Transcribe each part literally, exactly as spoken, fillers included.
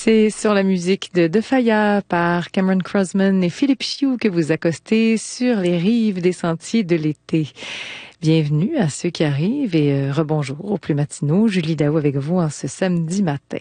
C'est sur la musique de De Faya par Cameron Crossman et Philippe Chiou que vous accostez sur les rives des sentiers de l'été. Bienvenue à ceux qui arrivent et euh, rebonjour aux plus matinaux. Julie Daou avec vous en ce samedi matin.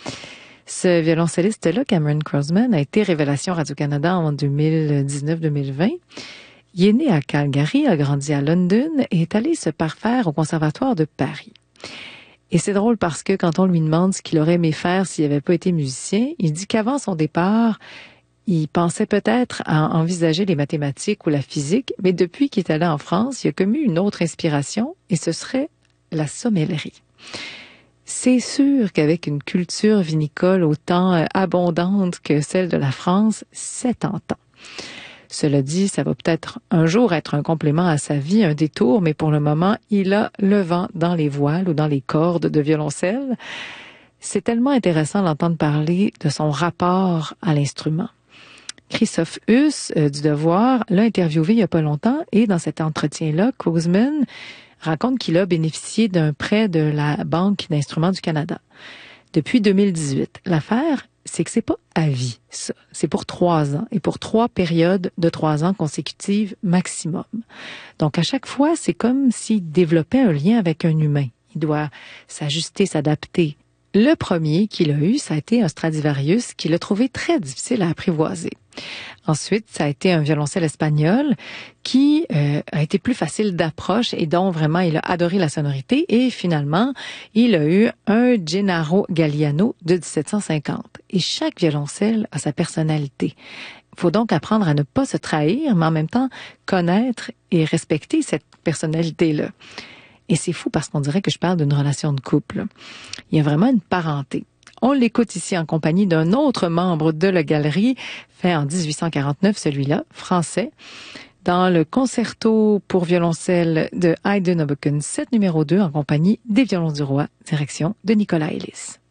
Ce violoncelliste-là, Cameron Crossman, a été révélation Radio-Canada en deux mille dix-neuf deux mille vingt. Il est né à Calgary, a grandi à London et est allé se parfaire au Conservatoire de Paris. Et c'est drôle parce que quand on lui demande ce qu'il aurait aimé faire s'il n'avait pas été musicien, il dit qu'avant son départ, il pensait peut-être à envisager les mathématiques ou la physique, mais depuis qu'il est allé en France, il a commis une autre inspiration et ce serait la sommellerie. C'est sûr qu'avec une culture vinicole autant abondante que celle de la France, c'est tentant. Cela dit, ça va peut-être un jour être un complément à sa vie, un détour, mais pour le moment, il a le vent dans les voiles ou dans les cordes de violoncelle. C'est tellement intéressant d'entendre parler de son rapport à l'instrument. Christophe Huss, euh, du Devoir, l'a interviewé il y a pas longtemps et dans cet entretien-là, Crossman raconte qu'il a bénéficié d'un prêt de la Banque d'instruments du Canada. Depuis deux mille dix-huit, l'affaire, c'est que c'est pas à vie, ça. C'est pour trois ans et pour trois périodes de trois ans consécutives maximum. Donc, à chaque fois, c'est comme s'il développait un lien avec un humain. Il doit s'ajuster, s'adapter. Le premier qu'il a eu, ça a été un Stradivarius qu'il a trouvé très difficile à apprivoiser. Ensuite, ça a été un violoncelle espagnol qui euh, a été plus facile d'approche et dont vraiment il a adoré la sonorité. Et finalement, il a eu un Gennaro Galliano de dix-sept cent cinquante. Et chaque violoncelle a sa personnalité. Il faut donc apprendre à ne pas se trahir, mais en même temps connaître et respecter cette personnalité-là. Et c'est fou parce qu'on dirait que je parle d'une relation de couple. Il y a vraiment une parenté. On l'écoute ici en compagnie d'un autre membre de la galerie, fait en dix-huit cent quarante-neuf, celui-là, français, dans le concerto pour violoncelle de Haydn Obucken sept numéro deux en compagnie des Violons du Roi, direction de Nicolas Ellis.